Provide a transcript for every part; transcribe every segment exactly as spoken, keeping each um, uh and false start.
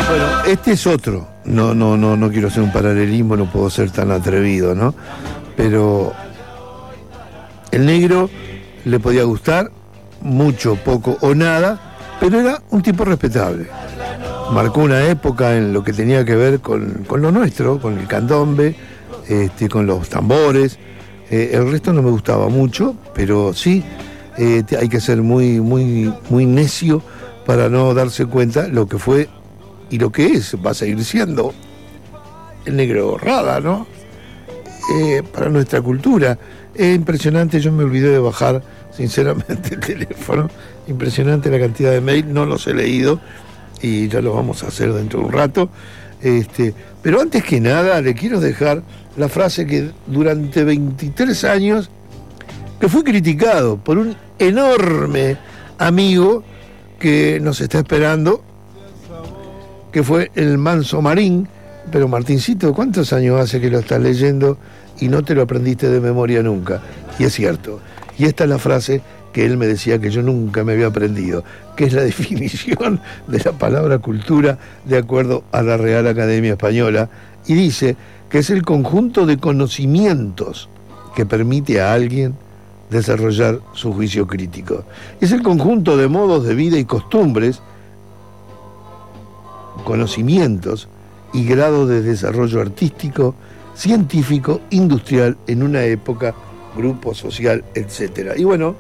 Bueno, este es otro. No, no, no, no quiero hacer un paralelismo, no puedo ser tan atrevido, ¿no? Pero el negro le podía gustar mucho, poco o nada, pero era un tipo respetable. Marcó una época en lo que tenía que ver con, con lo nuestro, con el candombe, este, con los tambores. Eh, el resto no me gustaba mucho, pero sí eh, hay que ser muy, muy, muy necio para no darse cuenta lo que fue y lo que es, va a seguir siendo el negro Rada, ¿no? Eh, para nuestra cultura. Es impresionante, yo me olvidé de bajar, sinceramente, el teléfono. Impresionante la cantidad de mail, no los he leído y ya lo vamos a hacer dentro de un rato. Este, pero antes que nada, le quiero dejar la frase que durante veintitrés años, que fue criticado por un enorme amigo que nos está esperando, que fue el Manso Marín. Pero Martincito, ¿cuántos años hace que lo estás leyendo y no te lo aprendiste de memoria nunca? Y es cierto. Y esta es la frase que él me decía que yo nunca me había aprendido, que es la definición de la palabra cultura de acuerdo a la Real Academia Española, y dice que es el conjunto de conocimientos que permite a alguien desarrollar su juicio crítico. Es el conjunto de modos de vida y costumbres, conocimientos y grado de desarrollo artístico, científico, industrial en una época, grupo social, etcétera. Y bueno,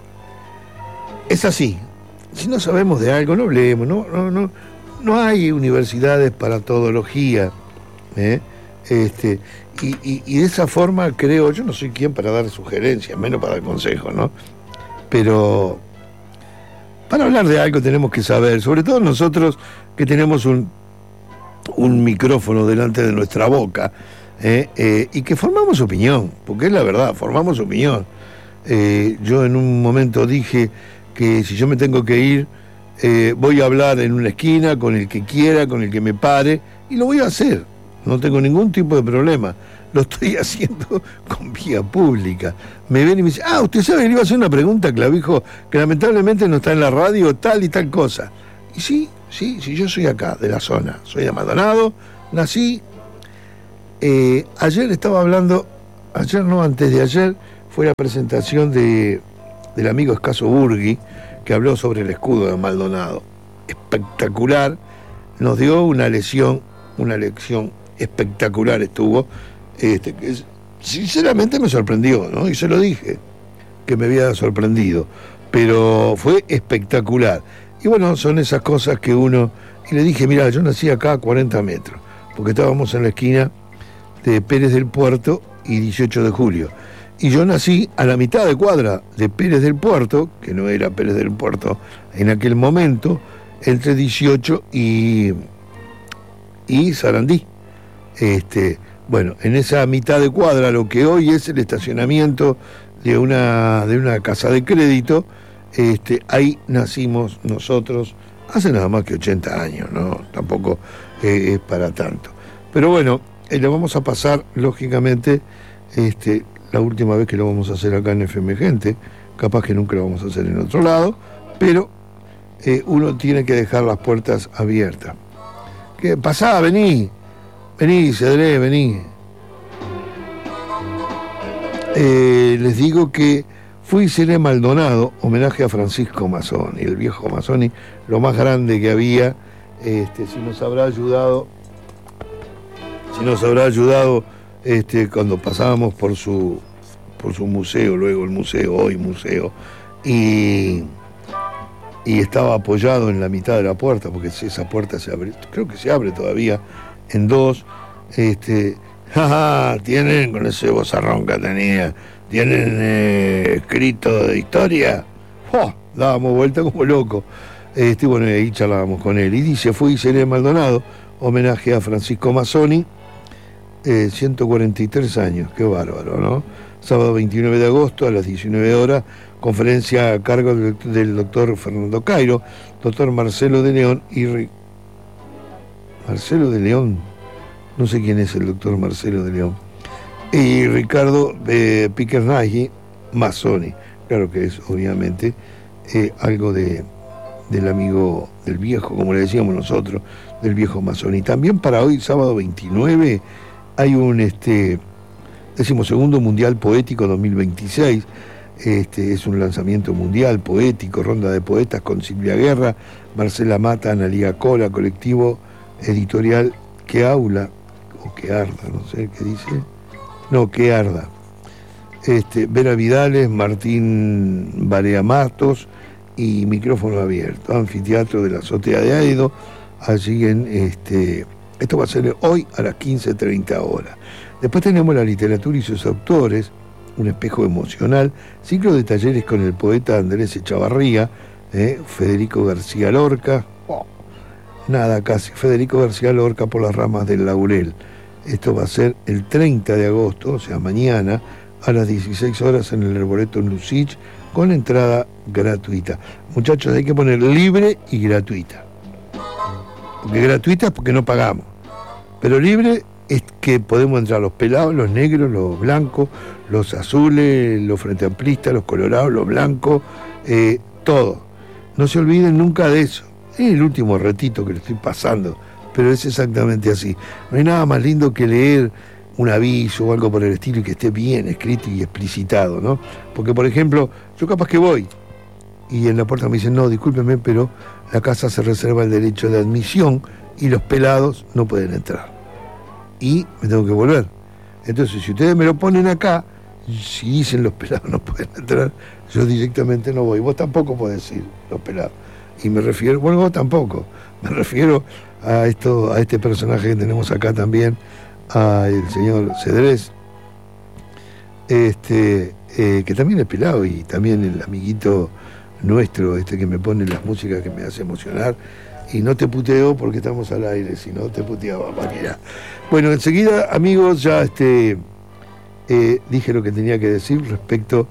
es así. Si no sabemos de algo, no hablemos. No, no, no, no hay universidades para todología, ¿eh? Este, y, y, y de esa forma creo, yo no soy quien para dar sugerencias, menos para dar consejos, ¿no? Pero para hablar de algo tenemos que saber, sobre todo nosotros que tenemos un un micrófono delante de nuestra boca, eh, eh, y que formamos opinión, porque es la verdad, formamos opinión. Eh, yo en un momento dije que si yo me tengo que ir, eh, voy a hablar en una esquina con el que quiera, con el que me pare, y lo voy a hacer, no tengo ningún tipo de problema. Lo estoy haciendo con vía pública. Me ven y me dicen, ah, usted sabe que le iba a hacer una pregunta, Clavijo, que lamentablemente no está en la radio, tal y tal cosa. Y sí, sí, sí, yo soy acá, de la zona, soy de Maldonado, nací. Eh, ayer estaba hablando, ayer no, antes de ayer, fue la presentación de, del amigo Escaso Burgui, que habló sobre el escudo de Maldonado. Espectacular, nos dio una lección, una lección espectacular estuvo, este, que es, sinceramente me sorprendió, ¿no? Y se lo dije, que me había sorprendido, pero fue espectacular. Y bueno, son esas cosas que uno... Y le dije, mira, yo nací acá a cuarenta metros, porque estábamos en la esquina de Pérez del Puerto y dieciocho de julio. Y yo nací a la mitad de cuadra de Pérez del Puerto, que no era Pérez del Puerto en aquel momento, entre dieciocho y, y Sarandí. Este, bueno, en esa mitad de cuadra, lo que hoy es el estacionamiento de una, de una casa de crédito, Este, ahí nacimos nosotros hace nada más que ochenta años, ¿no? Tampoco eh, es para tanto. Pero bueno, eh, lo vamos a pasar, lógicamente, este, la última vez que lo vamos a hacer acá en F M Gente, capaz que nunca lo vamos a hacer en otro lado, pero eh, uno tiene que dejar las puertas abiertas. ¿Qué pasá? Vení, vení, Cedré, vení. Eh, les digo que fui y seré Maldonado, homenaje a Francisco Mazzoni, el viejo Mazzoni, lo más grande que había. Este, si nos habrá ayudado, si nos habrá ayudado este, cuando pasábamos por su, por su museo, luego el museo, hoy museo, y, y estaba apoyado en la mitad de la puerta, porque esa puerta se abre, creo que se abre todavía en dos. Este, jaja, tienen, con ese vozarrón que tenía, tienen eh, escrito de historia. ¡Oh! Dábamos vuelta como loco. Este, bueno, y ahí charlábamos con él. Y dice, fui y seré Maldonado, homenaje a Francisco Mazzoni, eh, ciento cuarenta y tres años, qué bárbaro, ¿no? Sábado veintinueve de agosto a las diecinueve horas, conferencia a cargo del, del doctor Fernando Cairo, doctor Marcelo de León y... Ri... Marcelo de León, no sé quién es el doctor Marcelo de León, y Ricardo eh, Piquernaghi, Mazzoni, claro que es obviamente eh, algo de, del amigo, del viejo, como le decíamos nosotros, del viejo masón. Y también para hoy, sábado veintinueve, hay un este, decimosegundo Mundial Poético dos mil veintiséis. Este, es un lanzamiento mundial poético, ronda de poetas con Silvia Guerra, Marcela Mata, Analía Cola, colectivo editorial Que Aula, o Que Arda, no sé qué dice, no, Que Arda. Este, Vera Vidales, Martín Barea Matos y Micrófono Abierto, anfiteatro de la Azotea de Aedo, allí en, este, esto va a ser hoy a las quince treinta horas. Después tenemos la literatura y sus autores, un espejo emocional, ciclo de talleres con el poeta Andrés Echavarría, eh, Federico García Lorca, oh, nada casi, Federico García Lorca por las ramas del laurel. Esto va a ser el treinta de agosto, o sea, mañana, a las dieciséis horas en el Arboreto Lucich, con entrada gratuita. Muchachos, hay que poner libre y gratuita. Porque gratuita es porque no pagamos, pero libre es que podemos entrar los pelados, los negros, los blancos, los azules, los frente amplistas, los colorados, los blancos, eh, todo. No se olviden nunca de eso. Es el último retito que le estoy pasando, pero es exactamente así. No hay nada más lindo que leer un aviso o algo por el estilo y que esté bien escrito y explicitado, ¿no? Porque, por ejemplo, yo capaz que voy y en la puerta me dicen, no, discúlpeme, pero la casa se reserva el derecho de admisión y los pelados no pueden entrar. Y me tengo que volver. Entonces, si ustedes me lo ponen acá, si dicen los pelados no pueden entrar, yo directamente no voy. Vos tampoco podés ir, los pelados. Y me refiero, bueno, vos tampoco. Me refiero a esto, a este personaje que tenemos acá también, al señor Cedrés, este, eh, que también es pelado, y también el amiguito nuestro, este que me pone las músicas que me hace emocionar. Y no te puteo porque estamos al aire, si no te puteaba mañana. Bueno, enseguida, amigos, ya este, eh, dije lo que tenía que decir respecto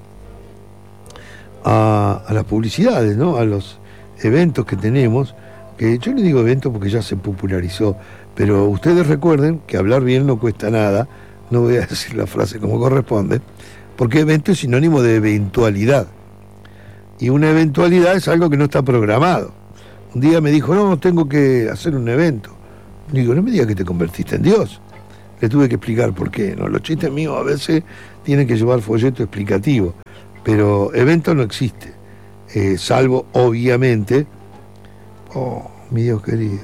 a, a las publicidades, ¿no? A los eventos que tenemos, que yo le digo eventos porque ya se popularizó, pero ustedes recuerden que hablar bien no cuesta nada, no voy a decir la frase como corresponde, porque evento es sinónimo de eventualidad, y una eventualidad es algo que no está programado. Un día me dijo, no, tengo que hacer un evento. Digo, no me digas que te convertiste en Dios. Le tuve que explicar por qué, ¿no? Los chistes míos a veces tienen que llevar folleto explicativo, pero evento no existe, eh, salvo, obviamente, oh, mi Dios querido.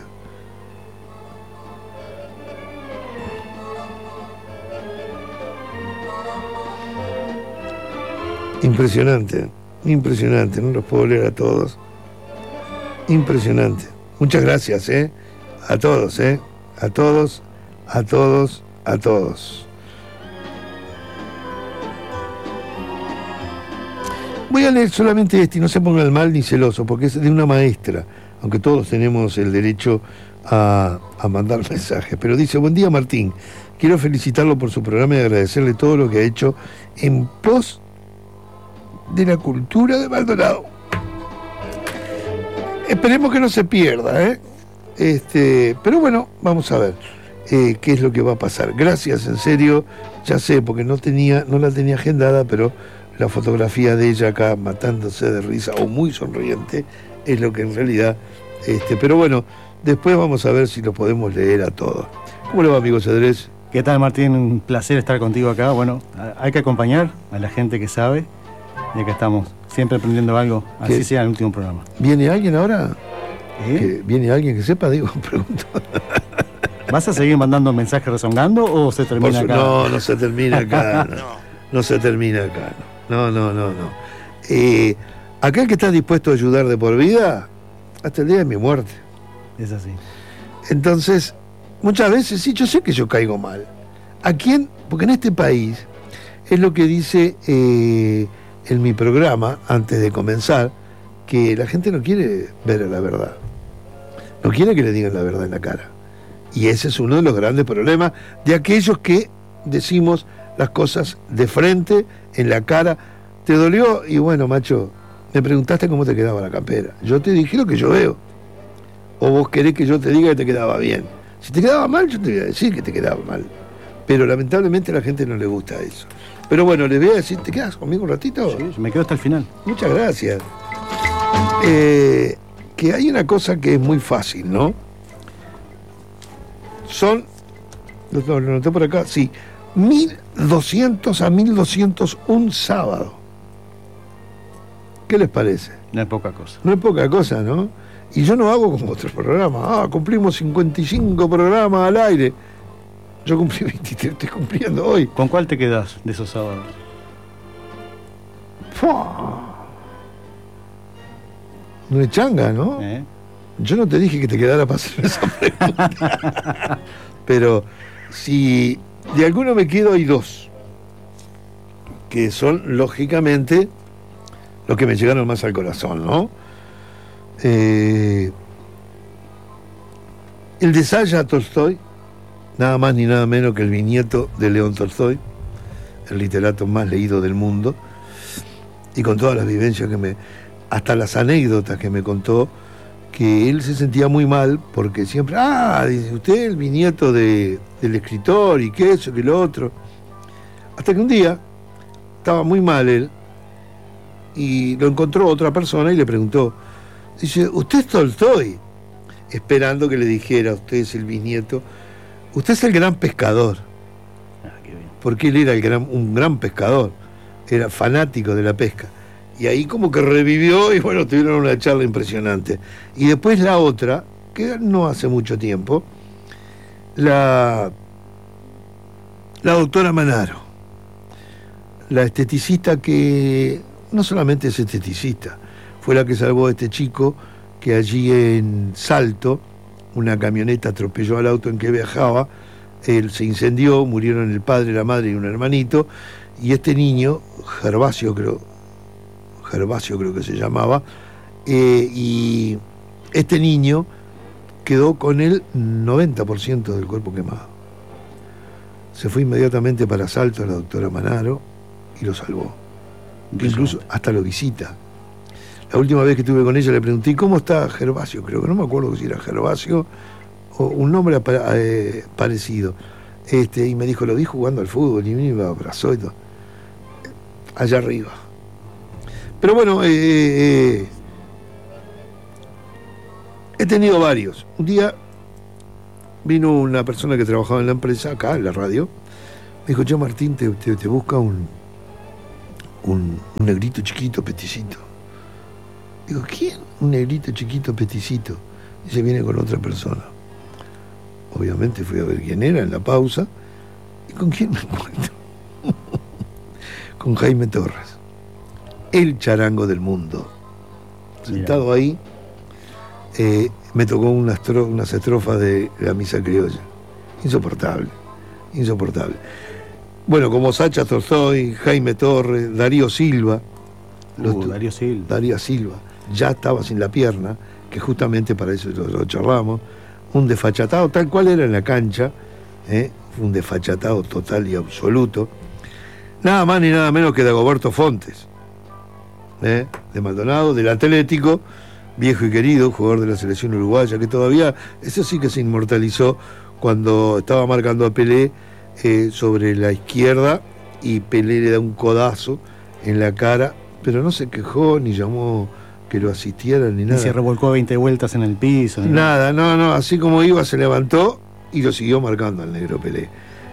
Impresionante, impresionante, no los puedo leer a todos. Impresionante. Muchas gracias, ¿eh? A todos, ¿eh? A todos, a todos, a todos. Voy a leer solamente este y no se pongan mal ni celoso, porque es de una maestra, aunque todos tenemos el derecho a, a mandar mensajes. Pero dice, buen día Martín, quiero felicitarlo por su programa y agradecerle todo lo que ha hecho en pos de la cultura de Maldonado. Esperemos que no se pierda, ¿eh? Este, pero bueno, vamos a ver eh, qué es lo que va a pasar. Gracias, en serio, ya sé, porque no tenía, no la tenía agendada, pero la fotografía de ella acá matándose de risa o muy sonriente es lo que en realidad, este, pero bueno, después vamos a ver si lo podemos leer a todos. ¿Cómo le va, amigo Cedrés? ¿Qué tal, Martín? Un placer estar contigo acá. Bueno, hay que acompañar a la gente que sabe, y acá estamos, siempre aprendiendo algo, así sea el último programa. ¿Viene alguien ahora? ¿Eh? ¿Que ¿Viene alguien que sepa? Digo, pregunto. ¿Vas a seguir mandando mensajes rezongando o se termina su... acá? No, no se termina acá. No, no se termina acá. No, no, no, no. Eh, aquel que está dispuesto a ayudar de por vida, hasta el día de mi muerte. Es así. Entonces, muchas veces, sí, yo sé que yo caigo mal. ¿A quién? Porque en este país, es lo que dice eh, en mi programa, antes de comenzar, que la gente no quiere ver la verdad. No quiere que le digan la verdad en la cara. Y ese es uno de los grandes problemas de aquellos que decimos las cosas de frente, en la cara. ¿Te dolió? Y bueno, macho, me preguntaste cómo te quedaba la campera. Yo te dije lo que yo veo. O vos querés que yo te diga que te quedaba bien. Si te quedaba mal, yo te voy a decir que te quedaba mal. Pero lamentablemente a la gente no le gusta eso. Pero bueno, les voy a decir, ¿te quedas conmigo un ratito? Sí, me quedo hasta el final. Muchas gracias. Eh, que hay una cosa que es muy fácil, ¿no? Son, lo, lo noté por acá, sí, mil doscientos a mil doscientos un sábado. ¿Qué les parece? No es poca cosa. No es poca cosa, ¿no? Y yo no hago como otros programas. Ah, cumplimos cincuenta y cinco programas al aire. Yo cumplí veintitrés, estoy cumpliendo hoy. ¿Con cuál te quedás de esos sábados? ¡Fua! No es changa, ¿no? ¿Eh? Yo no te dije que te quedara para hacer esa pregunta. Pero si de alguno me quedo, hay dos. Que son, lógicamente, los que me llegaron más al corazón, ¿no? Eh, el de Saya Tolstoy, nada más ni nada menos que el bisnieto de León Tolstoy, el literato más leído del mundo, y con todas las vivencias que me, hasta las anécdotas que me contó, que él se sentía muy mal porque siempre, ah, dice usted, el bisnieto de, del escritor y que eso, que lo otro. Hasta que un día estaba muy mal él y lo encontró otra persona y le preguntó, dice, ¿usted es Tolstoy? Esperando que le dijera, usted es el bisnieto, usted es el gran pescador. Ah, qué bien. Porque él era el gran, un gran pescador, era fanático de la pesca. Y ahí como que revivió y bueno, tuvieron una charla impresionante. Y después la otra, que no hace mucho tiempo, la, la doctora Manaro, la esteticista que no solamente es esteticista, fue la que salvó a este chico que allí en Salto, una camioneta atropelló al auto en que viajaba, él se incendió, murieron el padre, la madre y un hermanito, y este niño, Gervasio creo, Gervasio creo que se llamaba, eh, y este niño quedó con el noventa por ciento del cuerpo quemado. Se fue inmediatamente para Salto a la doctora Manaro y lo salvó. Incluso hasta lo visita. La última vez que estuve con ella le pregunté, ¿cómo está Gervasio? Creo que no me acuerdo si era Gervasio o un nombre eh, parecido. Este, y me dijo, lo vi jugando al fútbol y me abrazó y todo. Allá arriba. Pero bueno, eh, eh, he tenido varios. Un día vino una persona que trabajaba en la empresa, acá en la radio, me dijo, yo Martín, te, te, te busca un, un, un negrito chiquito, peticito. Digo, ¿quién? Un negrito chiquito, peticito. Y se viene con otra persona. Obviamente fui a ver quién era en la pausa. ¿Y con quién me encuentro? Con Jaime Torres. El charango del mundo. Sentado ahí, eh, me tocó una estro, unas estrofas de la misa criolla. Insoportable, insoportable. Bueno, como Sacha Tolstoy, Jaime Torres, Darío Silva. Uh, Darío Silva. Darío Silva. Ya estaba sin la pierna, que justamente para eso lo, lo charlamos. Un desfachatado, tal cual era en la cancha, ¿eh? Un desfachatado total y absoluto. Nada más ni nada menos que Dagoberto Fontes. ¿Eh? De Maldonado, del Atlético, viejo y querido, jugador de la selección uruguaya, que todavía, eso sí que se inmortalizó cuando estaba marcando a Pelé eh, sobre la izquierda y Pelé le da un codazo en la cara, pero no se quejó ni llamó que lo asistieran ni nada. Ni se revolcó veinte vueltas en el piso. Ni nada, no, no, así como iba se levantó y lo siguió marcando al negro Pelé.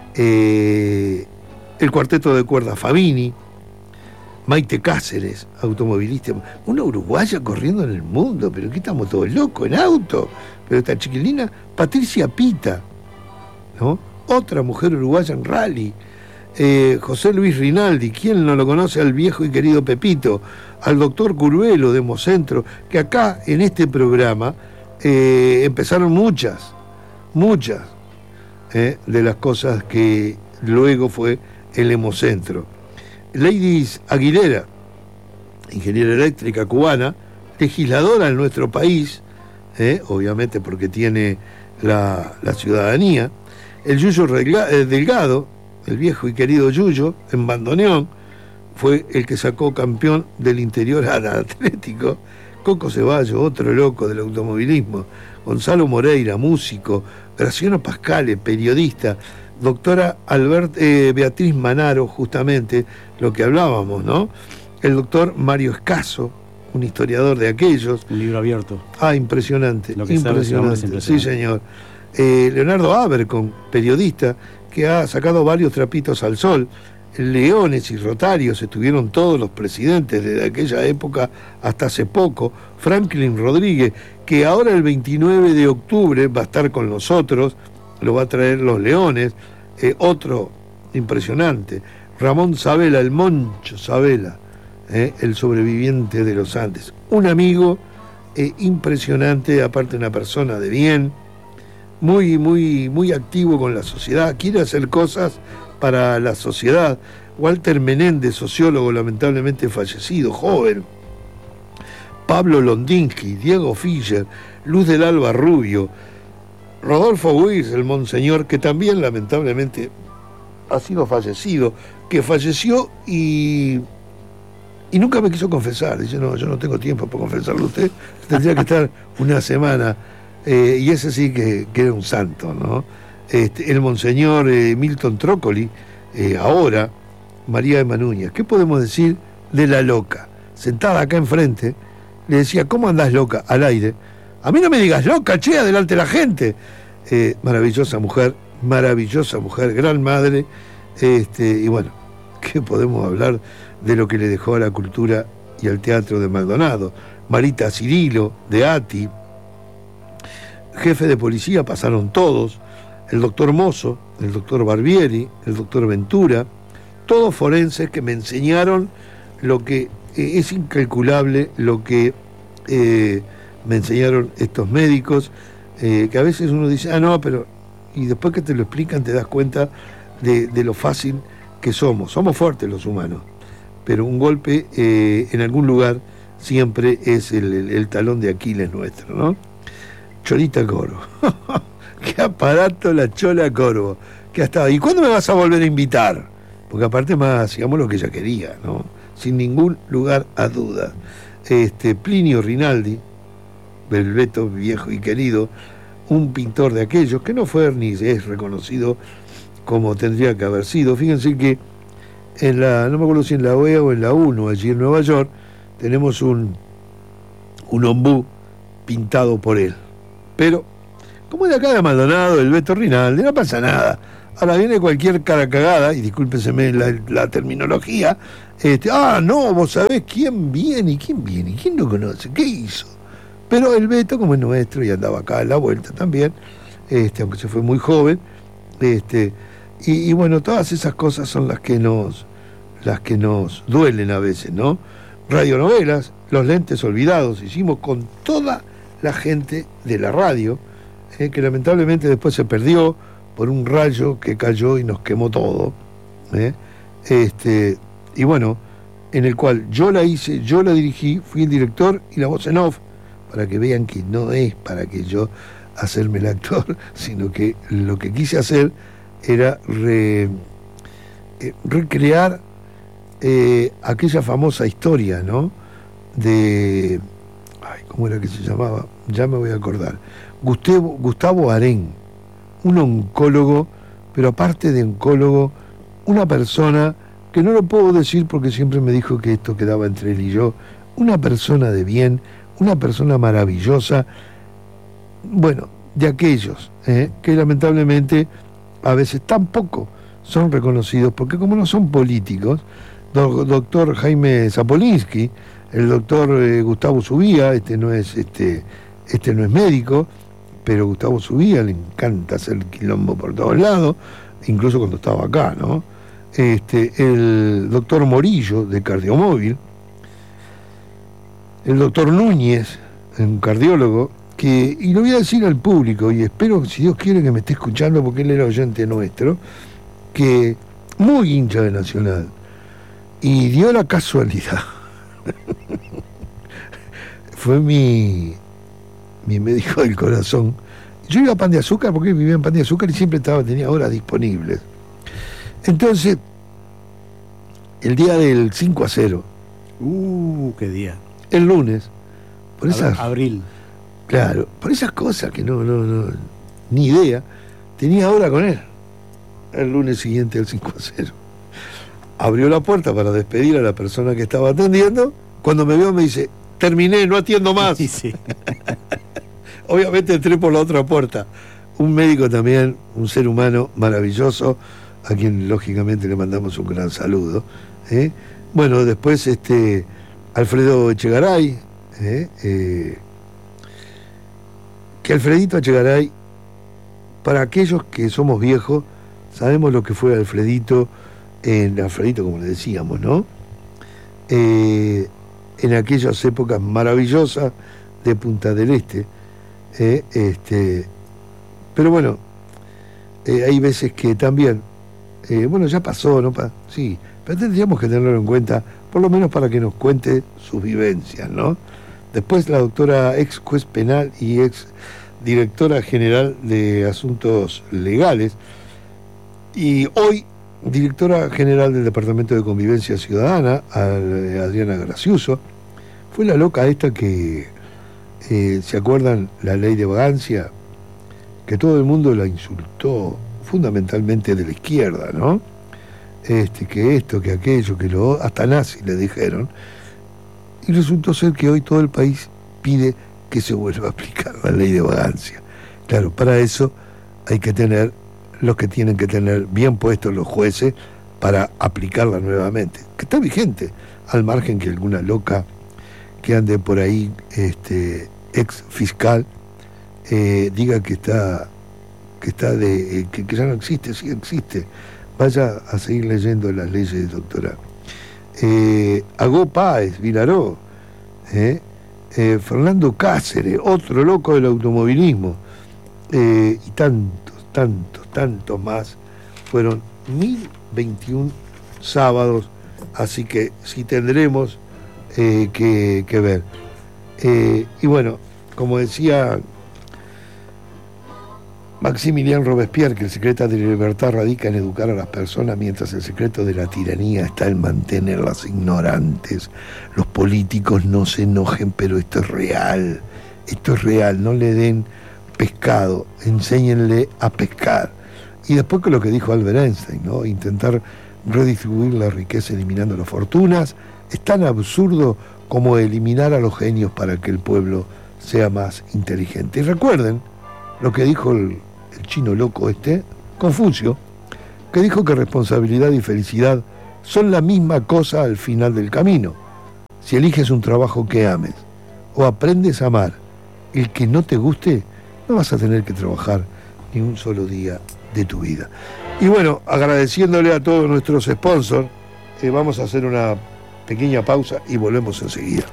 Eh, el cuarteto de cuerda Fabini, Maite Cáceres, automovilista, una uruguaya corriendo en el mundo, pero aquí estamos todos locos en auto. Pero esta chiquilina, Patricia Pita, ¿no? Otra mujer uruguaya en rally. Eh, José Luis Rinaldi, ¿quién no lo conoce al viejo y querido Pepito? Al doctor Curvelo de Hemocentro, que acá en este programa eh, empezaron muchas, muchas eh, de las cosas que luego fue el Hemocentro. Ladies Aguilera, ingeniera eléctrica cubana, legisladora en nuestro país, eh, obviamente porque tiene la, la ciudadanía. El Yuyo Regla, eh, Delgado, el viejo y querido Yuyo, en bandoneón, fue el que sacó campeón del interior al Atlético. Coco Ceballos, otro loco del automovilismo. Gonzalo Moreira, músico. Graciano Pascale, periodista. Doctora Albert, eh, Beatriz Manaro, justamente lo que hablábamos, ¿no? El doctor Mario Escaso, un historiador de aquellos. Un libro abierto. Ah, impresionante, Lo que impresionante. sabe ese hombre es impresionante. Sí, señor. Eh, Leonardo Abercon, periodista, que ha sacado varios trapitos al sol. Leones y Rotarios estuvieron todos los presidentes desde aquella época hasta hace poco. Franklin Rodríguez, que ahora el veintinueve de octubre va a estar con nosotros, lo va a traer los Leones. Eh, otro impresionante, Ramón Sabela, el Moncho Sabela, eh, el sobreviviente de los Andes. Un amigo eh, impresionante, aparte una persona de bien, muy, muy, muy activo con la sociedad, quiere hacer cosas para la sociedad. Walter Menéndez, sociólogo lamentablemente fallecido, joven. Pablo Londinsky, Diego Fischer, Luz del Alba Rubio, Rodolfo Buis, el monseñor, que también lamentablemente ha sido fallecido, que falleció y, y nunca me quiso confesar. Dice, no, yo no tengo tiempo para confesarlo a usted, tendría que estar una semana. Eh, y ese sí que, que era un santo, ¿no? Este, el monseñor eh, Milton Trócoli, eh, ahora María de Manuñas. ¿Qué podemos decir de la loca? Sentada acá enfrente, le decía, ¿cómo andás, loca? Al aire. A mí no me digas loca, che, adelante la gente. Eh, maravillosa mujer, maravillosa mujer, gran madre. Este, y bueno, ¿qué podemos hablar de lo que le dejó a la cultura y al teatro de Maldonado? Marita Cirilo, de ATI, jefe de policía, pasaron todos. El doctor Mozo, el doctor Barbieri, el doctor Ventura, todos forenses que me enseñaron lo que eh, es incalculable, lo que eh, me enseñaron estos médicos, eh, que a veces uno dice, ah, no, pero... Y después que te lo explican te das cuenta de, de lo fácil que somos. Somos fuertes los humanos, pero un golpe eh, en algún lugar siempre es el, el, el talón de Aquiles nuestro, ¿no? Cholita Corvo. Qué aparato la Chola Corvo. Que hasta... ¿Y cuándo me vas a volver a invitar? Porque aparte más hacíamos lo que ella quería, ¿no? Sin ningún lugar a dudas. Este, Plinio Rinaldi, el Beto viejo y querido, un pintor de aquellos que no fue ni es reconocido como tendría que haber sido. Fíjense que en la, no me acuerdo si en la O E A o en la UNO, allí en Nueva York, tenemos un, un ombú pintado por él. Pero, como es de acá de Maldonado, el Beto Rinaldi, no pasa nada. Ahora viene cualquier cara cagada, y discúlpenseme la, la terminología, este, ah, no, vos sabés quién viene, quién viene, quién lo conoce, qué hizo. Pero el Beto, como es nuestro, y andaba acá a la vuelta también, este, aunque se fue muy joven, este, y, y bueno, todas esas cosas son las que nos, las que nos duelen a veces, ¿no? Radionovelas, Los Lentes Olvidados, hicimos con toda la gente de la radio, eh, que lamentablemente después se perdió por un rayo que cayó y nos quemó todo, ¿eh? Este, y bueno, en el cual yo la hice, yo la dirigí, fui el director y la voz en off, para que vean que no es para que yo hacerme el actor, sino que lo que quise hacer era re, eh, recrear eh, aquella famosa historia, ¿no? De... Ay, ¿cómo era que se llamaba? Ya me voy a acordar. Gustavo, Gustavo Arén, un oncólogo, pero aparte de oncólogo, una persona que no lo puedo decir porque siempre me dijo que esto quedaba entre él y yo, una persona de bien, una persona maravillosa, bueno, de aquellos ¿eh? que lamentablemente a veces tampoco son reconocidos, porque como no son políticos, do, doctor Jaime Zapolinsky, el doctor eh, Gustavo Subía, este no es este, este no es médico, pero Gustavo Subía le encanta hacer quilombo por todos lados, incluso cuando estaba acá, ¿no? Este, el doctor Morillo, de Cardiomóvil, el doctor Núñez, un cardiólogo, que, y lo voy a decir al público, y espero, si Dios quiere, que me esté escuchando, porque él era oyente nuestro, que muy hincha de Nacional, y dio la casualidad, fue mi, mi médico del corazón. Yo iba a Pan de Azúcar, porque vivía en Pan de Azúcar y siempre estaba, tenía horas disponibles. Entonces, el día del cinco a cero, Uh, qué día. el lunes, por esas, Abril. claro, por esas cosas que no, no, no, ni idea, tenía hora con él, el lunes siguiente del cinco a cero. Abrió la puerta para despedir a la persona que estaba atendiendo, cuando me vio me dice, terminé, no atiendo más. Sí, sí. Obviamente entré por la otra puerta. Un médico también, un ser humano maravilloso, a quien lógicamente le mandamos un gran saludo. ¿eh? Bueno, después este Alfredo Echegaray, ¿eh? Eh, que Alfredito Echegaray, para aquellos que somos viejos, sabemos lo que fue Alfredito, en Alfredito como le decíamos, ¿no? Eh, en aquellas épocas maravillosas de Punta del Este. Eh, este, pero bueno, eh, hay veces que también, eh, bueno, ya pasó, ¿no? Pa sí, pero tendríamos que tenerlo en cuenta, por lo menos para que nos cuente sus vivencias, ¿no? Después la doctora ex juez penal y ex directora general de Asuntos Legales, y hoy directora general del Departamento de Convivencia Ciudadana, Adriana Graciuso, fue la loca esta que, eh, ¿se acuerdan la ley de vagancia? Que todo el mundo la insultó, fundamentalmente de la izquierda, ¿no? Este, que esto, que aquello, que lo... hasta nazi le dijeron. Y resultó ser que hoy todo el país pide que se vuelva a aplicar la ley de vagancia. Claro, para eso hay que tener los que tienen que tener bien puestos los jueces para aplicarla nuevamente, que está vigente, al margen que alguna loca que ande por ahí, este, ex fiscal, eh, diga que está, que está de, eh, que, que ya no existe, sí existe. Vaya a seguir leyendo las leyes, doctora. Eh, Agó Páez, Vilaró, eh, eh, Fernando Cáceres, otro loco del automovilismo, eh, y tantos, tantos, tantos más. Fueron mil veintiún sábados, así que sí tendremos eh, que, que ver. Eh, y bueno, como decía Maximilien Robespierre, que el secreto de la libertad radica en educar a las personas, mientras el secreto de la tiranía está en mantenerlas ignorantes. Los políticos no se enojen, pero esto es real, esto es real, no le den pescado, enséñenle a pescar. Y después con lo que dijo Albert Einstein, ¿no? Intentar redistribuir la riqueza eliminando las fortunas, es tan absurdo como eliminar a los genios para que el pueblo sea más inteligente. Y recuerden lo que dijo el el chino loco este, Confucio, que dijo que responsabilidad y felicidad son la misma cosa al final del camino. Si eliges un trabajo que ames o aprendes a amar el que no te guste, no vas a tener que trabajar ni un solo día de tu vida. Y bueno, agradeciéndole a todos nuestros sponsors, eh, vamos a hacer una pequeña pausa y volvemos enseguida.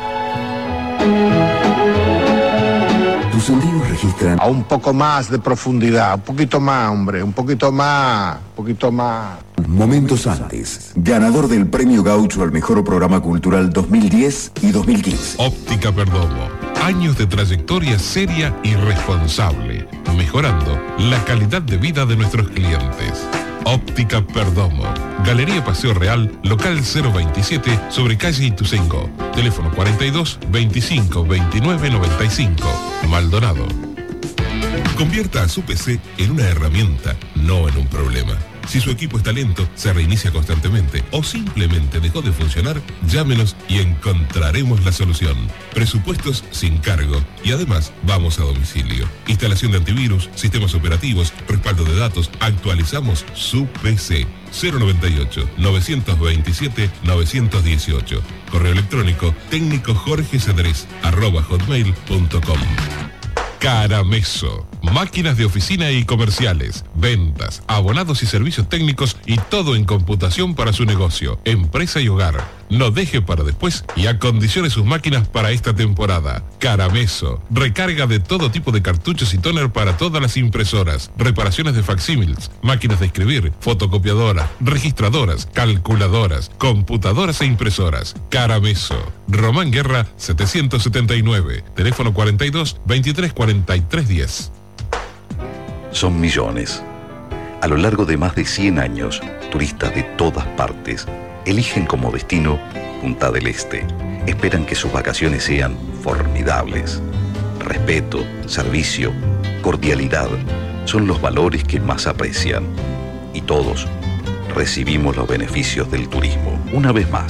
Tus sentidos registran a un poco más de profundidad, un poquito más, hombre, un poquito más, un poquito más. momentos antes. Ganador del Premio Gaucho al Mejor Programa Cultural dos mil diez y dos mil quince. Óptica Perdomo. Años de trayectoria seria y responsable, mejorando la calidad de vida de nuestros clientes. Óptica Perdomo. Galería Paseo Real, local cero veintisiete, sobre calle Ituzaingó. Teléfono cuarenta y dos, veinticinco, veintinueve, noventa y cinco. Maldonado. Convierta a su P C en una herramienta, no en un problema. Si su equipo está lento, se reinicia constantemente o simplemente dejó de funcionar, llámenos y encontraremos la solución. Presupuestos sin cargo y además vamos a domicilio. Instalación de antivirus, sistemas operativos, respaldo de datos, actualizamos su P C. cero noventa y ocho, novecientos veintisiete, novecientos dieciocho. Correo electrónico técnico jorge cedrés arroba hotmail punto com. Carameso. Máquinas de oficina y comerciales, ventas, abonados y servicios técnicos y todo en computación para su negocio, empresa y hogar. No deje para después y acondicione sus máquinas para esta temporada. Carameso. Recarga de todo tipo de cartuchos y tóner para todas las impresoras, reparaciones de facsímiles, máquinas de escribir, fotocopiadoras, registradoras, calculadoras, computadoras e impresoras. Carameso. Román Guerra setecientos setenta y nueve. Teléfono cuarenta y dos, veintitrés, cuarenta y tres, diez. Son millones. A lo largo de más de cien años, turistas de todas partes eligen como destino Punta del Este. Esperan que sus vacaciones sean formidables. Respeto, servicio, cordialidad son los valores que más aprecian. Y todos recibimos los beneficios del turismo. Una vez más,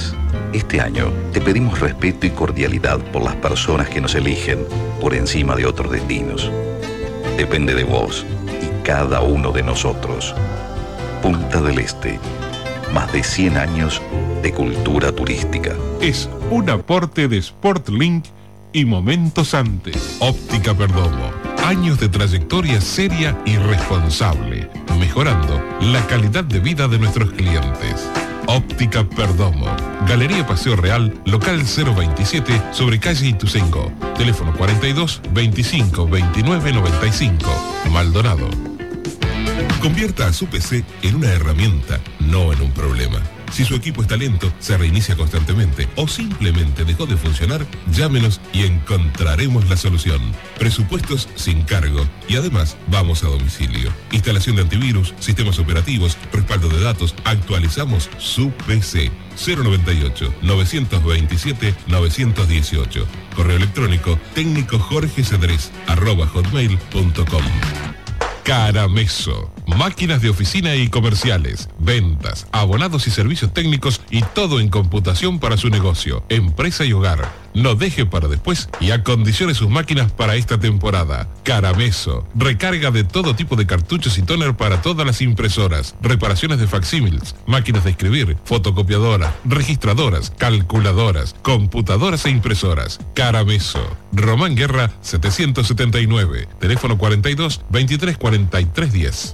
Este año te pedimos respeto y cordialidad por las personas que nos eligen por encima de otros destinos. Depende de vos y cada uno de nosotros. Punta del Este, más de cien años de cultura turística. Es un aporte de SportLink y Momentos Antes. Óptica Perdomo. Años de trayectoria seria y responsable, mejorando la calidad de vida de nuestros clientes. Óptica Perdomo. Galería Paseo Real, local cero veintisiete, sobre calle Ituzaingó. Teléfono cuarenta y dos, veinticinco, veintinueve, noventa y cinco. Maldonado. Convierta a su P C en una herramienta, no en un problema. Si su equipo está lento, se reinicia constantemente o simplemente dejó de funcionar, llámenos y encontraremos la solución. Presupuestos sin cargo y además vamos a domicilio. Instalación de antivirus, sistemas operativos, respaldo de datos, actualizamos su P C. cero noventa y ocho, novecientos veintisiete, novecientos dieciocho. Correo electrónico técnico jorge cedrés arroba hotmail punto com. Carameso. Máquinas de oficina y comerciales, ventas, abonados y servicios técnicos y todo en computación para su negocio, empresa y hogar. No deje para después y acondicione sus máquinas para esta temporada. Carameso. Recarga de todo tipo de cartuchos y tóner para todas las impresoras, reparaciones de facsímiles, máquinas de escribir, fotocopiadoras, registradoras, calculadoras, computadoras e impresoras. Carameso. Román Guerra setecientos setenta y nueve. Teléfono cuarenta y dos, veintitrés, cuarenta y tres, diez.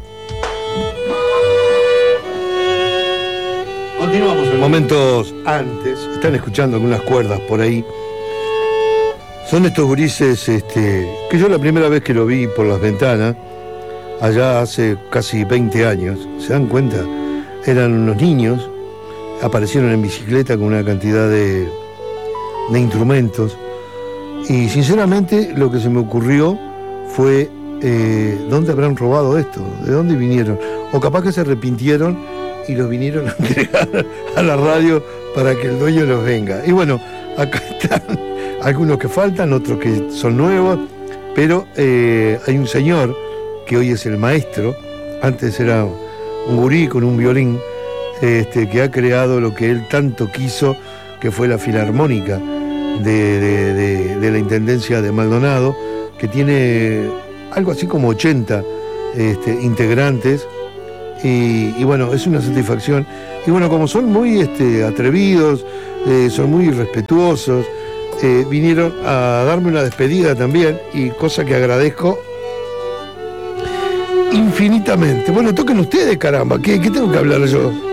Continuamos en Momentos Antes. Están escuchando algunas cuerdas por ahí. Son estos gurises este, que yo la primera vez que lo vi por las ventanas, allá hace casi veinte años, ¿se dan cuenta? Eran unos niños, aparecieron en bicicleta con una cantidad de, de instrumentos. Y sinceramente lo que se me ocurrió fue, eh, ¿dónde habrán robado esto? ¿De dónde vinieron? O capaz que se arrepintieron y los vinieron a entregar a la radio para que el dueño los venga. Y bueno, acá están algunos que faltan, otros que son nuevos, pero eh, hay un señor que hoy es el maestro, antes era un gurí con un violín, este, que ha creado lo que él tanto quiso, que fue la Filarmónica de, de, de, de la Intendencia de Maldonado, que tiene algo así como ochenta este, integrantes. Y, y bueno, es una satisfacción. Y bueno, como son muy este, atrevidos, eh, son muy respetuosos, eh, vinieron a darme una despedida también, y cosa que agradezco infinitamente. Bueno, toquen ustedes, caramba, ¿qué, qué tengo que hablar yo?